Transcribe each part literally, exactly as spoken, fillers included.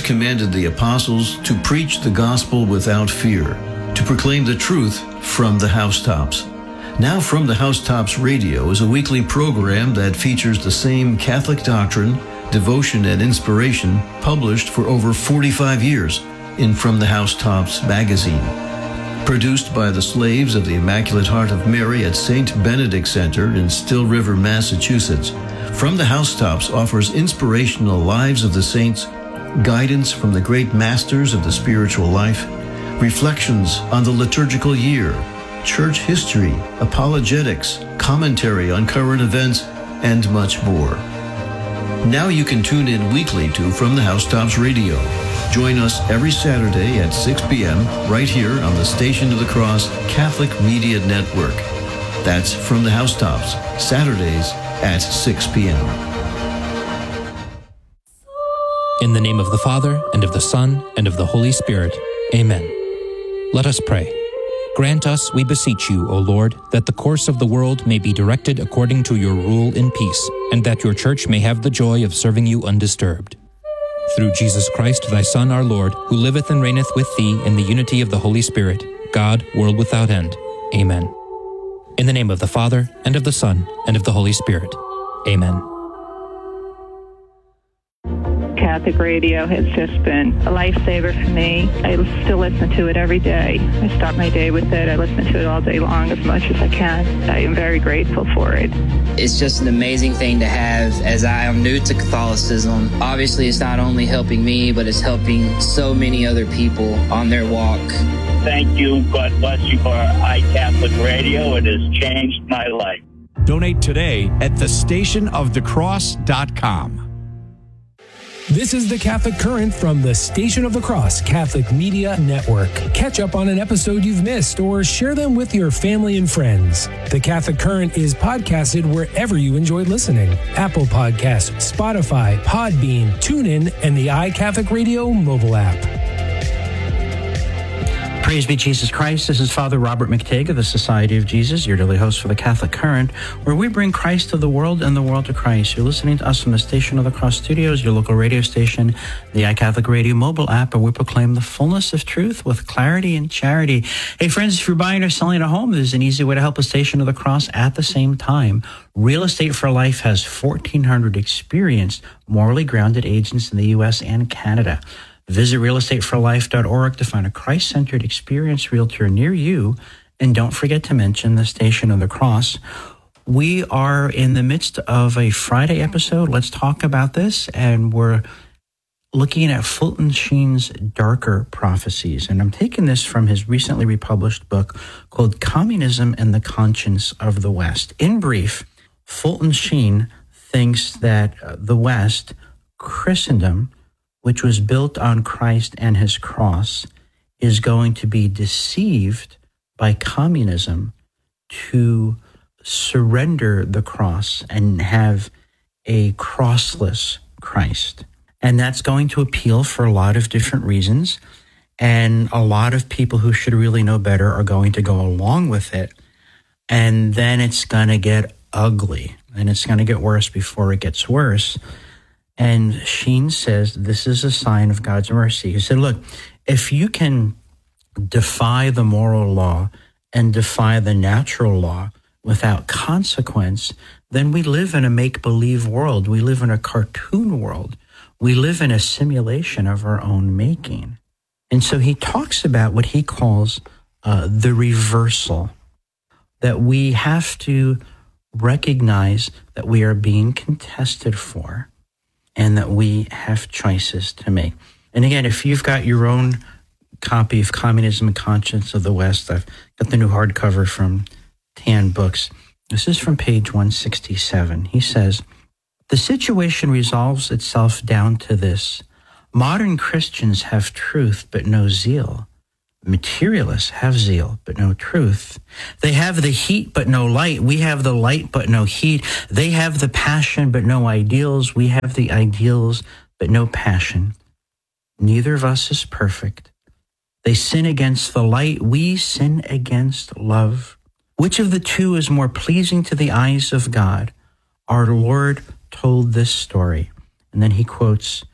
commanded the apostles to preach the gospel without fear, to proclaim the truth from the housetops. Now From the Housetops Radio is a weekly program that features the same Catholic doctrine, devotion, and inspiration published for over forty-five years in From the Housetops magazine. Produced by the slaves of the Immaculate Heart of Mary at Saint Benedict Center in Still River, Massachusetts, From the Housetops offers inspirational lives of the saints, guidance from the great masters of the spiritual life, reflections on the liturgical year, church history, apologetics, commentary on current events, and much more. Now you can tune in weekly to From the Housetops Radio. Join us every Saturday at six p.m. right here on the Station of the Cross Catholic Media Network. That's From the Housetops, Saturdays at six p.m. In the name of the Father, and of the Son, and of the Holy Spirit. Amen. Let us pray. Grant us, we beseech you, O Lord, that the course of the world may be directed according to your rule in peace, and that your church may have the joy of serving you undisturbed. Through Jesus Christ, thy Son, our Lord, who liveth and reigneth with thee in the unity of the Holy Spirit, God, world without end. Amen. In the name of the Father, and of the Son, and of the Holy Spirit. Amen. Catholic radio has just been a lifesaver for me. I still listen to it every day. I start my day with it. I listen to it all day long as much as I can. I am very grateful for it. It's just an amazing thing to have, as I am new to Catholicism. Obviously, it's not only helping me, but it's helping so many other people on their walk. Thank you. God bless you for iCatholic Radio. It has changed my life. Donate today at the station of the cross dot com. This is the Catholic Current from the Station of the Cross Catholic Media Network. Catch up on an episode you've missed or share them with your family and friends. The Catholic Current is podcasted wherever you enjoyed listening. Apple Podcasts, Spotify, Podbean, TuneIn, and the iCatholic Radio mobile app. Praise be Jesus Christ. This is Father Robert McTague of the Society of Jesus, your daily host for the Catholic Current, where we bring Christ to the world and the world to Christ. You're listening to us from the Station of the Cross Studios, your local radio station, the iCatholic Radio mobile app, where we proclaim the fullness of truth with clarity and charity. Hey, friends, if you're buying or selling a home, there's an easy way to help the Station of the Cross at the same time. Real Estate for Life has fourteen hundred experienced, morally grounded agents in the U S and Canada. Visit real estate for life dot org to find a Christ-centered, experienced realtor near you. And don't forget to mention the Station of the Cross. We are in the midst of a Friday episode. Let's talk about this. And we're looking at Fulton Sheen's Darker Prophecies. And I'm taking this from his recently republished book called Communism and the Conscience of the West. In brief, Fulton Sheen thinks that the West, Christendom, which was built on Christ and his cross, is going to be deceived by communism to surrender the cross and have a crossless Christ. And that's going to appeal for a lot of different reasons. And a lot of people who should really know better are going to go along with it. And then it's going to get ugly, and it's going to get worse before it gets worse. And Sheen says this is a sign of God's mercy. He said, look, if you can defy the moral law and defy the natural law without consequence, then we live in a make-believe world. We live in a cartoon world. We live in a simulation of our own making. And so he talks about what he calls uh, the reversal, that we have to recognize that we are being contested for, and that we have choices to make. And again, if you've got your own copy of Communism and Conscience of the West, I've got the new hardcover from Tan Books. This is from page one sixty-seven. He says, the situation resolves itself down to this. Modern Christians have truth, but no zeal. Materialists have zeal, but no truth. They have the heat, but no light. We have the light, but no heat. They have the passion, but no ideals. We have the ideals, but no passion. Neither of us is perfect. They sin against the light. We sin against love. Which of the two is more pleasing to the eyes of God? Our Lord told this story. And then he quotes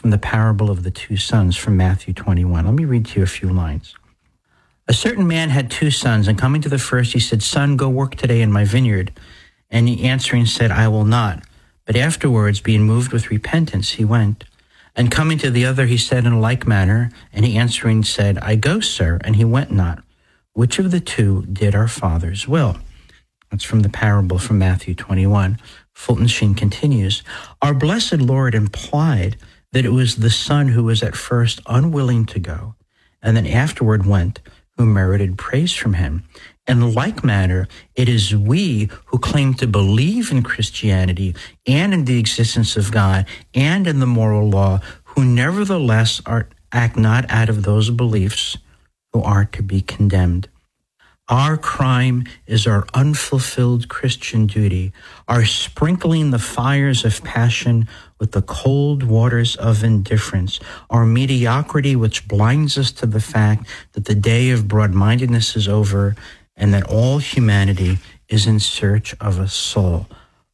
from the parable of the two sons from Matthew twenty-one. Let me read to you a few lines. A certain man had two sons, and coming to the first, he said, Son, go work today in my vineyard. And he answering said, I will not. But afterwards, being moved with repentance, he went. And coming to the other, he said in like manner, and he answering said, I go, sir, and he went not. Which of the two did our father's will? That's from the parable from Matthew twenty-one. Fulton Sheen continues, Our blessed Lord implied that it was the son who was at first unwilling to go, and then afterward went, who merited praise from him. In like manner, it is we who claim to believe in Christianity and in the existence of God and in the moral law, who nevertheless are, act not out of those beliefs, who are to be condemned. Our crime is our unfulfilled Christian duty, our sprinkling the fires of passion with the cold waters of indifference, our mediocrity which blinds us to the fact that the day of broad-mindedness is over and that all humanity is in search of a soul.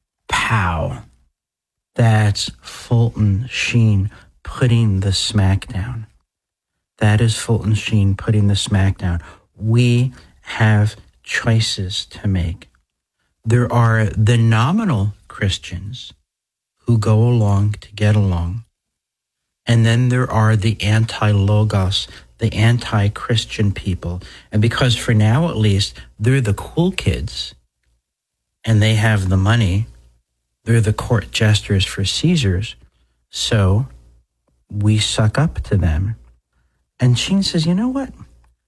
Pow. That's Fulton Sheen putting the smack down. That is Fulton Sheen putting the smack down. We have choices to make. There are the nominal Christians who go along to get along. And then there are the anti-logos, the anti-Christian people. And because for now, at least, they're the cool kids and they have the money, they're the court jesters for Caesars, so we suck up to them. And Sheen says, you know what?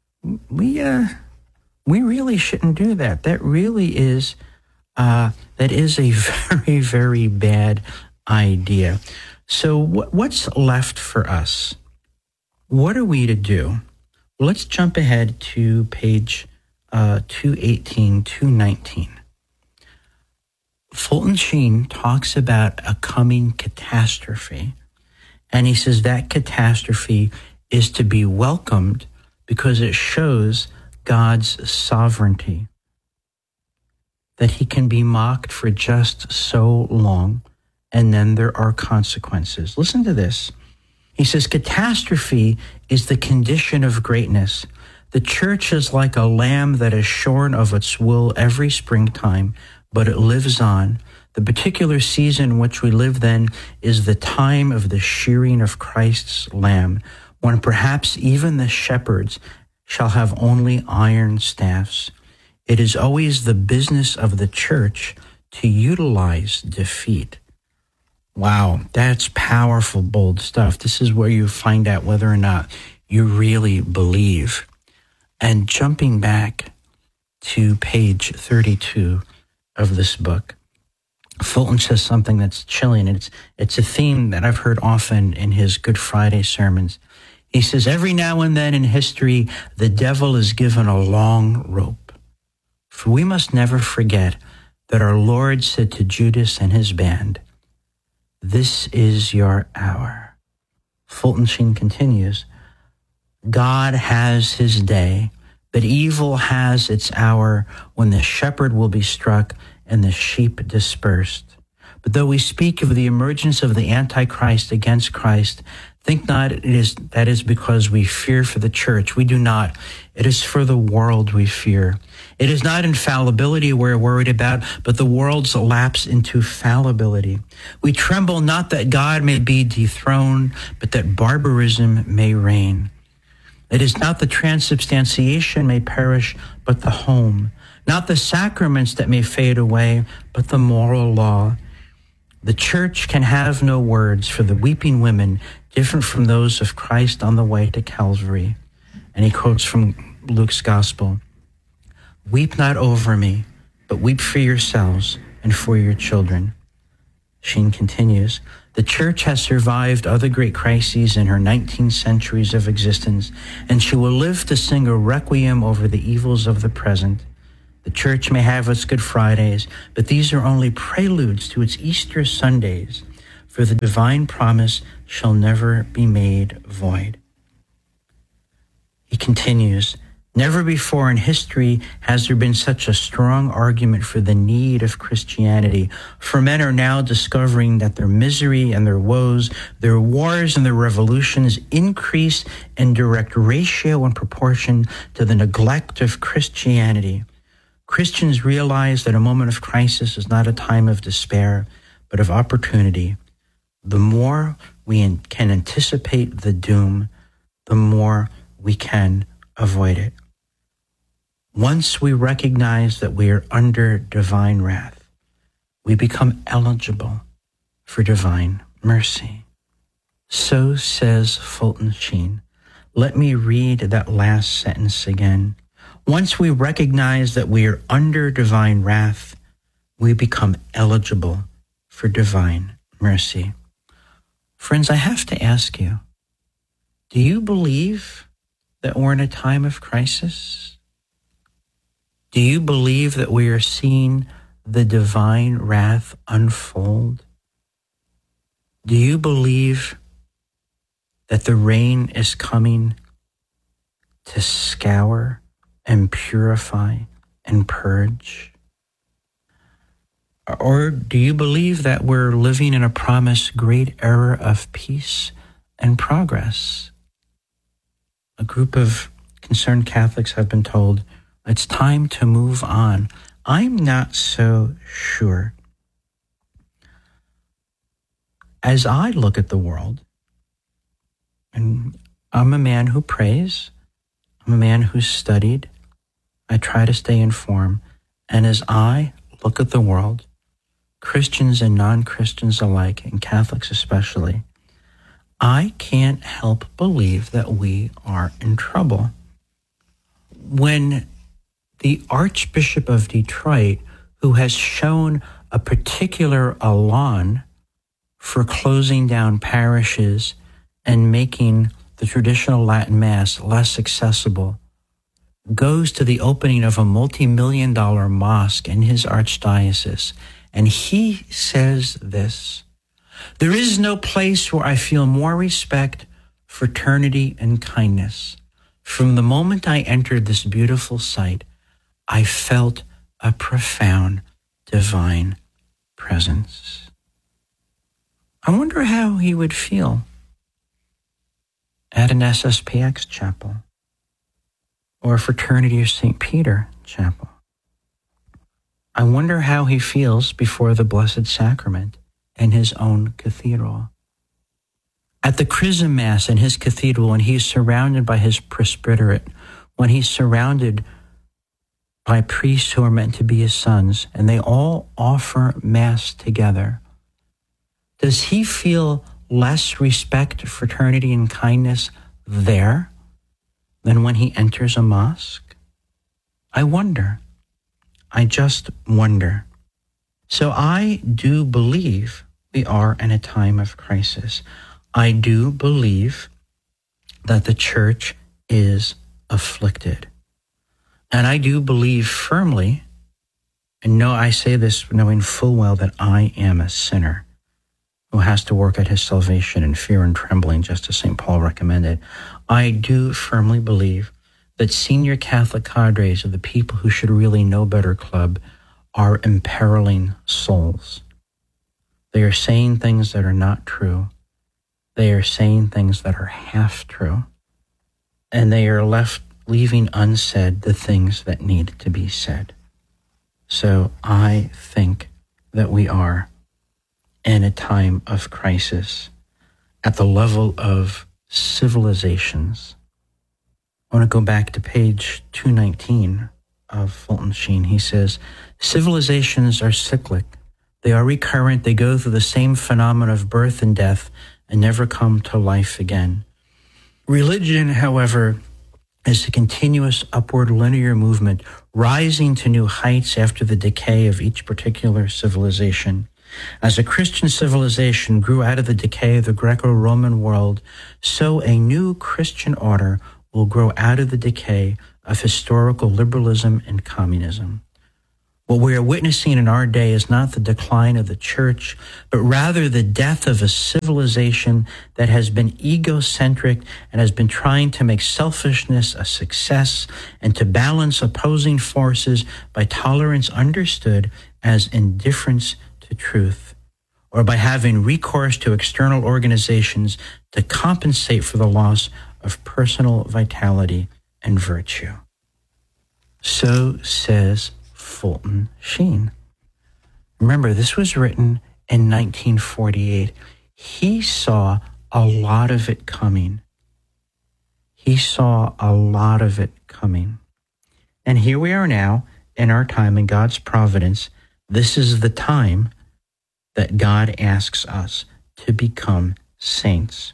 We, uh, we really shouldn't do that. That really is, uh, that is a very, very bad idea. So wh- what's left for us? What are we to do? Well, let's jump ahead to page uh, two eighteen, two nineteen. Fulton Sheen talks about a coming catastrophe, and he says that catastrophe is to be welcomed because it shows God's sovereignty, that he can be mocked for just so long, and then there are consequences. Listen to this. He says, catastrophe is the condition of greatness. The church is like a lamb that is shorn of its wool every springtime, but it lives on. The particular season in which we live then is the time of the shearing of Christ's lamb, when perhaps even the shepherds shall have only iron staffs. It is always the business of the church to utilize defeat. Wow, that's powerful, bold stuff. This is where you find out whether or not you really believe. And jumping back to page thirty-two of this book, Fulton says something that's chilling. It's, it's a theme that I've heard often in his Good Friday sermons. He says, every now and then in history, the devil is given a long rope. For we must never forget that our Lord said to Judas and his band, this is your hour. Fulton Sheen continues, God has his day, but evil has its hour when the shepherd will be struck and the sheep dispersed. But though we speak of the emergence of the Antichrist against Christ, think not it is that is because we fear for the church. We do not. It is for the world we fear. It is not infallibility we're worried about, but the world's lapse into fallibility. We tremble not that God may be dethroned, but that barbarism may reign. It is not the transubstantiation may perish, but the home. Not the sacraments that may fade away, but the moral law. The church can have no words for the weeping women different from those of Christ on the way to Calvary. And he quotes from Luke's gospel, weep not over me, but weep for yourselves and for your children. Sheen continues, the church has survived other great crises in her nineteen centuries of existence, and she will live to sing a requiem over the evils of the present. The church may have its Good Fridays, but these are only preludes to its Easter Sundays, for the divine promise shall never be made void. He continues, Never before in history has there been such a strong argument for the need of Christianity. For men are now discovering that their misery and their woes, their wars and their revolutions increase in direct ratio and proportion to the neglect of Christianity. Christians realize that a moment of crisis is not a time of despair, but of opportunity. The more we can anticipate the doom, the more we can avoid it. Once we recognize that we are under divine wrath, we become eligible for divine mercy. So says Fulton Sheen. Let me read that last sentence again. Once we recognize that we are under divine wrath, we become eligible for divine mercy. Friends, I have to ask you, do you believe that we're in a time of crisis? Do you believe that we are seeing the divine wrath unfold? Do you believe that the rain is coming to scour and purify and purge? Or do you believe that we're living in a promised great era of peace and progress? A group of concerned Catholics have been told it's time to move on. I'm not so sure. As I look at the world, and I'm a man who prays, I'm a man who's studied, I try to stay informed, and as I look at the world, Christians and non-Christians alike, and Catholics especially, I can't help believe that we are in trouble. When the Archbishop of Detroit, who has shown a particular elan for closing down parishes and making the traditional Latin Mass less accessible, goes to the opening of a multi-million dollar mosque in his archdiocese, and he says this: there is no place where I feel more respect, fraternity, and kindness. From the moment I entered this beautiful site, I felt a profound divine presence. I wonder how he would feel at an S S P X chapel or a Fraternity of Saint Peter chapel. I wonder how he feels before the Blessed Sacrament in his own cathedral. At the Chrism Mass in his cathedral, when he's surrounded by his presbyterate, when he's surrounded by priests who are meant to be his sons, and they all offer Mass together, does he feel less respect, fraternity, and kindness there than when he enters a mosque? I wonder. I just wonder. So I do believe we are in a time of crisis. I do believe that the church is afflicted. And I do believe firmly, and no, I say this knowing full well that I am a sinner who has to work at his salvation in fear and trembling, just as Saint Paul recommended. I do firmly believe that senior Catholic cadres of the people who should really know better club are imperiling souls. They are saying things that are not true. They are saying things that are half true. And they are left leaving unsaid the things that need to be said. So I think that we are in a time of crisis at the level of civilizations. I want to go back to page two nineteen of Fulton Sheen. He says, civilizations are cyclic. They are recurrent. They go through the same phenomena of birth and death and never come to life again. Religion, however, is a continuous upward linear movement, rising to new heights after the decay of each particular civilization. As a Christian civilization grew out of the decay of the Greco-Roman world, so a new Christian order will grow out of the decay of historical liberalism and communism. What we are witnessing in our day is not the decline of the church, but rather the death of a civilization that has been egocentric and has been trying to make selfishness a success and to balance opposing forces by tolerance understood as indifference to truth, or by having recourse to external organizations to compensate for the loss of personal vitality and virtue. So says Fulton Sheen. Remember, this was written in nineteen forty-eight. He saw a lot of it coming. He saw a lot of it coming. And here we are now in our time in God's providence. This is the time that God asks us to become saints.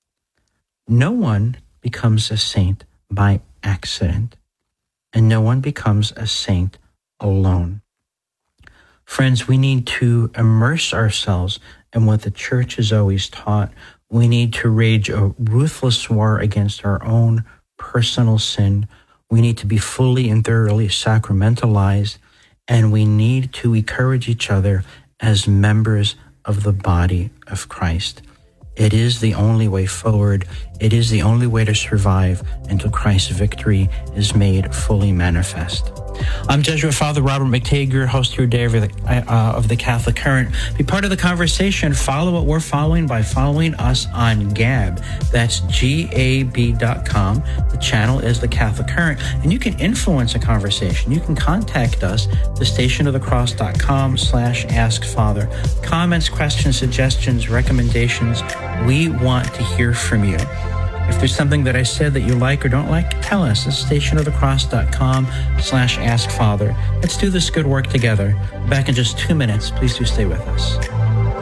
No one becomes a saint by accident, and no one becomes a saint alone. Friends, we need to immerse ourselves in what the church has always taught. We need to wage a ruthless war against our own personal sin. We need to be fully and thoroughly sacramentalized, and we need to encourage each other as members of the body of Christ. It is the only way forward. It is the only way to survive until Christ's victory is made fully manifest. I'm Jesuit Father Robert McTague, host here today of the, uh, of the Catholic Current. Be part of the conversation. Follow what we're following by following us on Gab. That's G A B dot com. The channel is the Catholic Current, and you can influence a conversation. You can contact us, the station of the cross dot com slash ask father. Comments, questions, suggestions, recommendations. We want to hear from you. If there's something that I said that you like or don't like, tell us at station of the cross dot com slash ask father. Let's do this good work together. Back in just two minutes. Please do stay with us.